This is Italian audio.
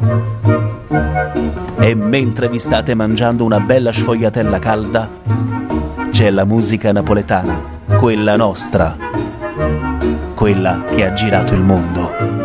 E mentre vi state mangiando una bella sfogliatella calda, c'è la musica napoletana, quella nostra, quella che ha girato il mondo.